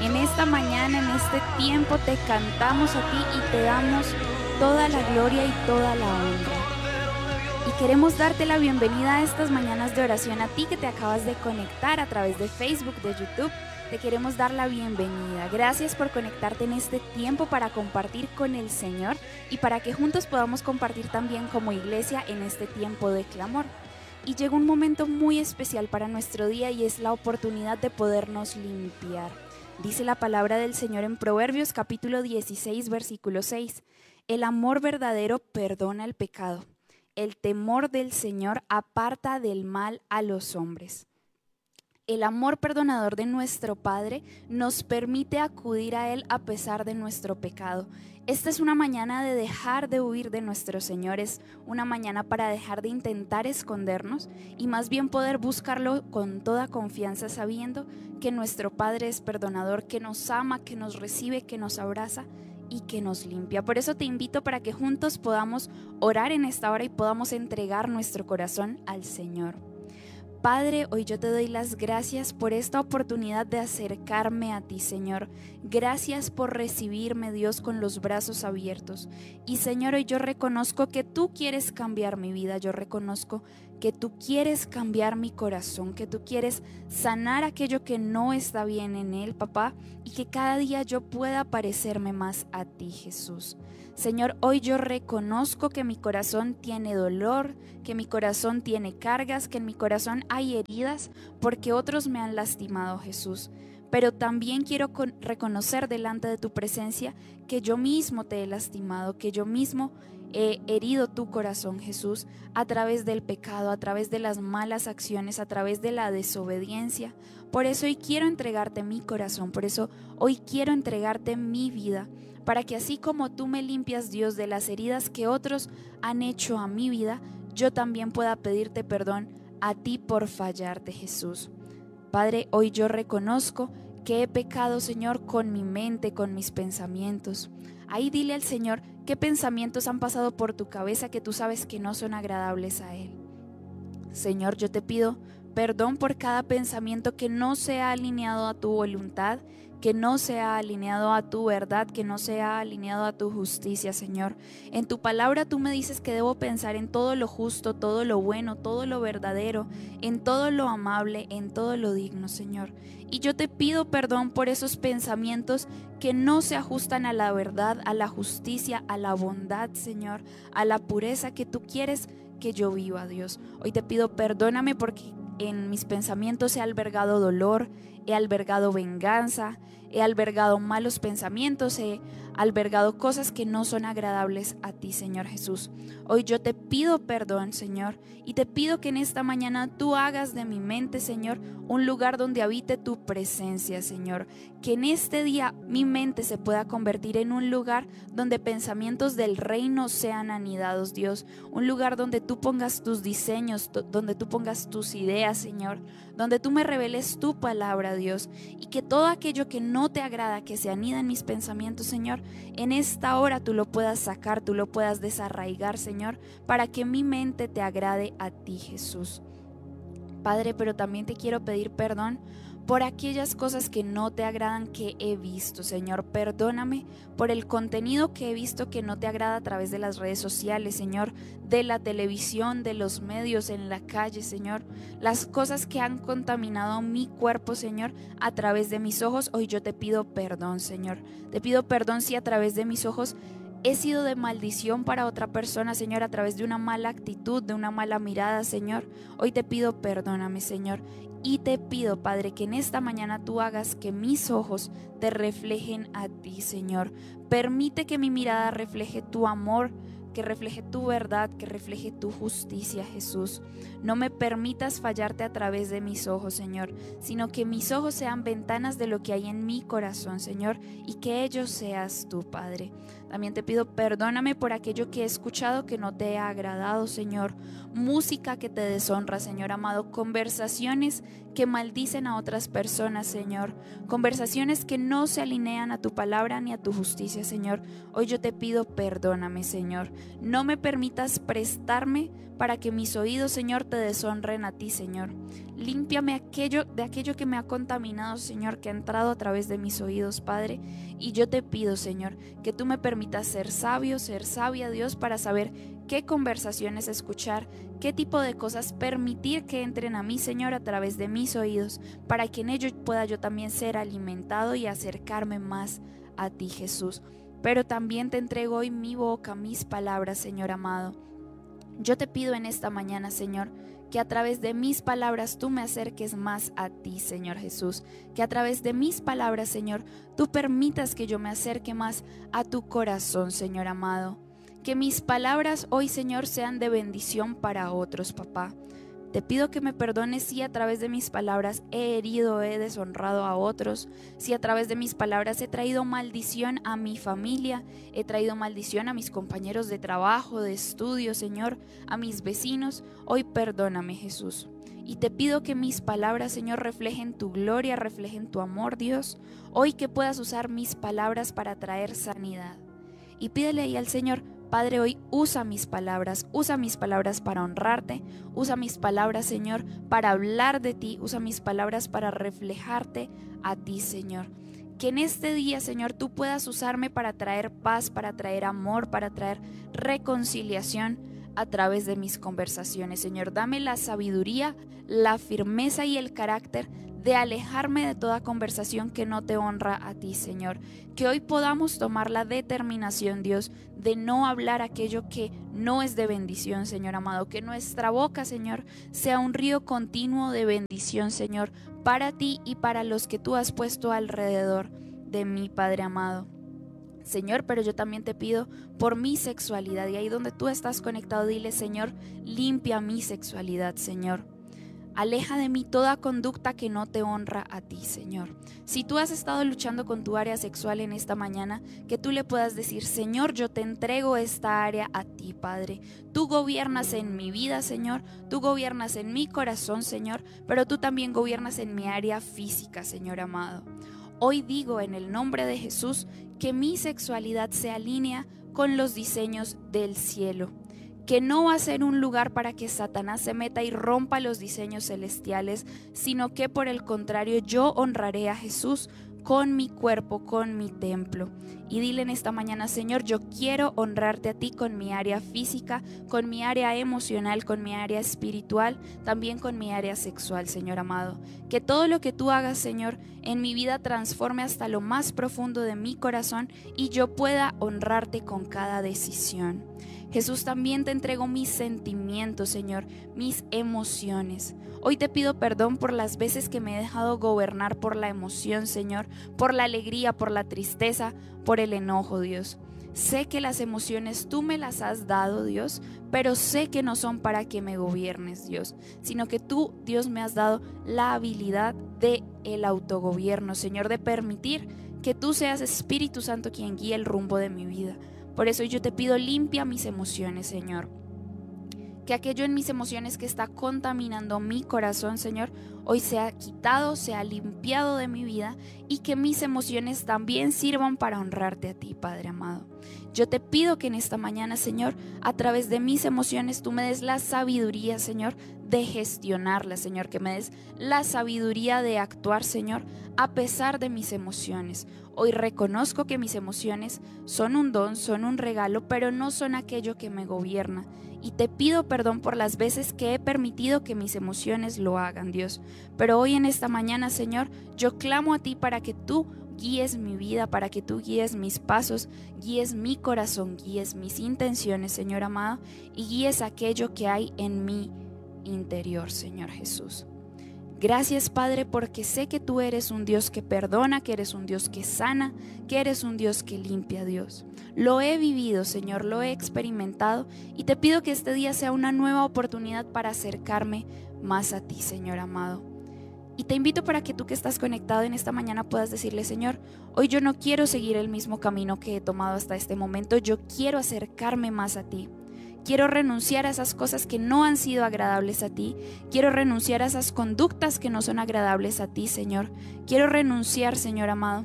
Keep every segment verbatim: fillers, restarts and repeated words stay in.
En esta mañana, en este tiempo, te cantamos a ti y te damos toda la gloria y toda la honra. Y queremos darte la bienvenida a estas mañanas de oración a ti que te acabas de conectar a través de Facebook, de YouTube. Te queremos dar la bienvenida. Gracias por conectarte en este tiempo para compartir con el Señor y para que juntos podamos compartir también como iglesia en este tiempo de clamor. Y llegó un momento muy especial para nuestro día y es la oportunidad de podernos limpiar. Dice la palabra del Señor en Proverbios capítulo dieciséis, versículo seis. El amor verdadero perdona el pecado. El temor del Señor aparta del mal a los hombres. El amor perdonador de nuestro Padre nos permite acudir a Él a pesar de nuestro pecado. Esta es una mañana de dejar de huir de nuestro Señor, es una mañana para dejar de intentar escondernos y más bien poder buscarlo con toda confianza, sabiendo que nuestro Padre es perdonador, que nos ama, que nos recibe, que nos abraza y que nos limpia. Por eso te invito para que juntos podamos orar en esta hora y podamos entregar nuestro corazón al Señor. Padre, hoy yo te doy las gracias por esta oportunidad de acercarme a ti, Señor. Gracias por recibirme, Dios, con los brazos abiertos. Y Señor, hoy yo reconozco que tú quieres cambiar mi vida. Yo reconozco que tú quieres cambiar mi corazón, que tú quieres sanar aquello que no está bien en él, papá, y que cada día yo pueda parecerme más a ti, Jesús. Señor, hoy yo reconozco que mi corazón tiene dolor, que mi corazón tiene cargas, que en mi corazón hay heridas porque otros me han lastimado, Jesús. Pero también quiero con- reconocer delante de tu presencia que yo mismo te he lastimado, que yo mismo he herido tu corazón, Jesús, a través del pecado, a través de las malas acciones, a través de la desobediencia. Por eso hoy quiero entregarte mi corazón, por eso hoy quiero entregarte mi vida, para que así como tú me limpias, Dios, de las heridas que otros han hecho a mi vida, yo también pueda pedirte perdón a ti por fallarte, Jesús. Padre, hoy yo reconozco que he pecado, Señor, con mi mente, con mis pensamientos. Ahí dile al Señor qué pensamientos han pasado por tu cabeza que tú sabes que no son agradables a Él. Señor, yo te pido perdón por cada pensamiento que no sea alineado a tu voluntad, que no sea alineado a tu verdad, que no sea alineado a tu justicia, Señor. En tu palabra tú me dices que debo pensar en todo lo justo, todo lo bueno, todo lo verdadero, en todo lo amable, en todo lo digno, Señor. Y yo te pido perdón por esos pensamientos que no se ajustan a la verdad, a la justicia, a la bondad, Señor, a la pureza que tú quieres que yo viva, Dios. Hoy te pido perdóname porque en mis pensamientos he albergado dolor, he albergado venganza, he albergado malos pensamientos, he albergado cosas que no son agradables a ti, Señor Jesús. Hoy yo te pido perdón, Señor, y te pido que en esta mañana tú hagas de mi mente, Señor, un lugar donde habite tu presencia, Señor. Que en este día mi mente se pueda convertir en un lugar donde pensamientos del reino sean anidados, Dios. Un lugar donde tú pongas tus diseños, donde tú pongas tus ideas, Señor. Donde tú me reveles tu palabra, Dios. Y que todo aquello que no te agrada, que se anida en mis pensamientos, Señor, en esta hora tú lo puedas sacar, tú lo puedas desarraigar, Señor, para que mi mente te agrade a ti, Jesús. Padre, pero también te quiero pedir perdón por aquellas cosas que no te agradan que he visto, Señor. Perdóname por el contenido que he visto que no te agrada a través de las redes sociales, Señor, de la televisión, de los medios, en la calle, Señor. Las cosas que han contaminado mi cuerpo, Señor, a través de mis ojos. Hoy yo te pido perdón, Señor. Te pido perdón si a través de mis ojos he sido de maldición para otra persona, Señor, a través de una mala actitud, de una mala mirada, Señor. Hoy te pido perdóname, Señor. Y te pido, Padre, que en esta mañana tú hagas que mis ojos te reflejen a ti, Señor. Permite que mi mirada refleje tu amor, que refleje tu verdad, que refleje tu justicia, Jesús. No me permitas fallarte a través de mis ojos, Señor, sino que mis ojos sean ventanas de lo que hay en mi corazón, Señor, y que ellos seas tú, Padre. También te pido perdóname por aquello que he escuchado que no te ha agradado, Señor. Música que te deshonra, Señor amado. Conversaciones que maldicen a otras personas, Señor. Conversaciones que no se alinean a tu palabra ni a tu justicia, Señor. Hoy yo te pido perdóname, Señor. No me permitas prestarme para que mis oídos, Señor, te deshonren a ti, Señor. Límpiame aquello, de aquello que me ha contaminado, Señor, que ha entrado a través de mis oídos, Padre. Y yo te pido, Señor, que tú me permitas ser sabio, ser sabia, Dios, para saber qué conversaciones escuchar, qué tipo de cosas permitir que entren a mí, Señor, a través de mis oídos, para que en ello pueda yo también ser alimentado y acercarme más a ti, Jesús. Pero también te entrego hoy mi boca, mis palabras, Señor amado. Yo te pido en esta mañana, Señor, que a través de mis palabras tú me acerques más a ti, Señor Jesús. Que a través de mis palabras, Señor, tú permitas que yo me acerque más a tu corazón, Señor amado. Que mis palabras hoy, Señor, sean de bendición para otros, papá. Te pido que me perdones si a través de mis palabras he herido, he deshonrado a otros, si a través de mis palabras he traído maldición a mi familia, he traído maldición a mis compañeros de trabajo, de estudio, Señor, a mis vecinos. Hoy perdóname, Jesús. Y te pido que mis palabras, Señor, reflejen tu gloria, reflejen tu amor, Dios. Hoy que puedas usar mis palabras para traer sanidad. Y pídele ahí al Señor: Padre, hoy usa mis palabras, usa mis palabras para honrarte, usa mis palabras, Señor, para hablar de ti, usa mis palabras para reflejarte a ti, Señor. Que en este día, Señor, tú puedas usarme para traer paz, para traer amor, para traer reconciliación a través de mis conversaciones. Señor, dame la sabiduría, la firmeza y el carácter de alejarme de toda conversación que no te honra a ti, Señor. Que hoy podamos tomar la determinación, Dios, de no hablar aquello que no es de bendición, Señor amado. Que nuestra boca, Señor, sea un río continuo de bendición, Señor, para ti y para los que tú has puesto alrededor de mí, Padre amado. Señor, pero yo también te pido por mi sexualidad, y ahí donde tú estás conectado, dile: Señor, limpia mi sexualidad, Señor. Aleja de mí toda conducta que no te honra a ti, Señor. Si tú has estado luchando con tu área sexual en esta mañana, que tú le puedas decir: Señor, yo te entrego esta área a ti, Padre. Tú gobiernas en mi vida, Señor. Tú gobiernas en mi corazón, Señor. Pero tú también gobiernas en mi área física, Señor amado. Hoy digo en el nombre de Jesús que mi sexualidad se alinea con los diseños del cielo. Que no va a ser un lugar para que Satanás se meta y rompa los diseños celestiales, sino que por el contrario yo honraré a Jesús con mi cuerpo, con mi templo. Y dile en esta mañana: Señor, yo quiero honrarte a ti con mi área física, con mi área emocional, con mi área espiritual, también con mi área sexual, Señor amado. Que todo lo que tú hagas, Señor, en mi vida transforme hasta lo más profundo de mi corazón y yo pueda honrarte con cada decisión. Jesús, también te entrego mis sentimientos, Señor, mis emociones. Hoy te pido perdón por las veces que me he dejado gobernar por la emoción, Señor, por la alegría, por la tristeza, por el enojo, Dios. Sé que las emociones tú me las has dado, Dios, pero sé que no son para que me gobiernes, Dios, sino que tú, Dios, me has dado la habilidad de el autogobierno, Señor, de permitir que tú seas, Espíritu Santo, quien guíe el rumbo de mi vida. Por eso yo te pido: limpia mis emociones, Señor. Que aquello en mis emociones que está contaminando mi corazón, Señor, hoy sea quitado, sea limpiado de mi vida, y que mis emociones también sirvan para honrarte a ti, Padre amado. Yo te pido que en esta mañana, Señor, a través de mis emociones tú me des la sabiduría, Señor, de gestionarlas, Señor, que me des la sabiduría de actuar, Señor, a pesar de mis emociones. Hoy reconozco que mis emociones son un don, son un regalo, pero no son aquello que me gobierna. Y te pido perdón por las veces que he permitido que mis emociones lo hagan, Dios. Pero hoy en esta mañana, Señor, yo clamo a ti para que tú guíes mi vida, para que tú guíes mis pasos, guíes mi corazón, guíes mis intenciones, Señor amado, y guíes aquello que hay en mi interior, Señor Jesús. Gracias, Padre, porque sé que tú eres un Dios que perdona, que eres un Dios que sana, que eres un Dios que limpia, Dios. Lo he vivido, Señor, lo he experimentado, y te pido que este día sea una nueva oportunidad para acercarme más a ti, Señor amado. Y te invito para que tú que estás conectado en esta mañana puedas decirle: Señor, hoy yo no quiero seguir el mismo camino que he tomado hasta este momento, yo quiero acercarme más a ti. Quiero renunciar a esas cosas que no han sido agradables a ti. Quiero renunciar a esas conductas que no son agradables a ti, Señor. Quiero renunciar, Señor amado,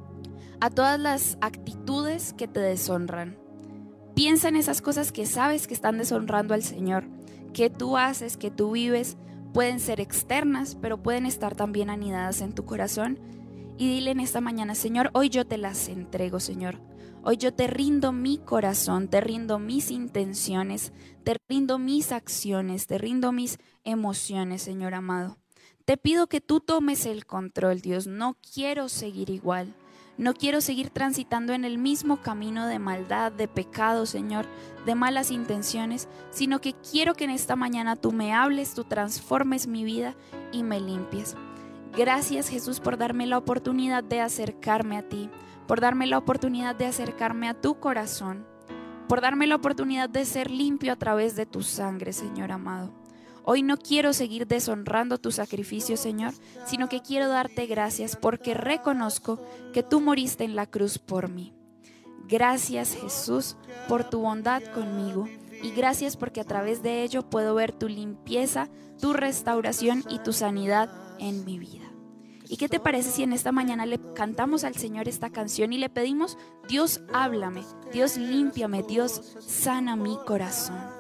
a todas las actitudes que te deshonran. Piensa en esas cosas que sabes que están deshonrando al Señor, que tú haces, que tú vives, pueden ser externas, pero pueden estar también anidadas en tu corazón. Y dile en esta mañana: Señor, hoy yo te las entrego, Señor. Hoy yo te rindo mi corazón, te rindo mis intenciones, te rindo mis acciones, te rindo mis emociones, Señor amado. Te pido que tú tomes el control, Dios. No quiero seguir igual. No quiero seguir transitando en el mismo camino de maldad, de pecado, Señor, de malas intenciones, sino que quiero que en esta mañana tú me hables, tú transformes mi vida y me limpies. Gracias, Jesús, por darme la oportunidad de acercarme a ti, por darme la oportunidad de acercarme a tu corazón, por darme la oportunidad de ser limpio a través de tu sangre, Señor amado. Hoy no quiero seguir deshonrando tu sacrificio, Señor, sino que quiero darte gracias porque reconozco que tú moriste en la cruz por mí. Gracias, Jesús, por tu bondad conmigo, y gracias porque a través de ello puedo ver tu limpieza, tu restauración y tu sanidad en mi vida. ¿Y qué te parece si en esta mañana le cantamos al Señor esta canción y le pedimos: Dios, háblame, Dios, límpiame, Dios, sana mi corazón?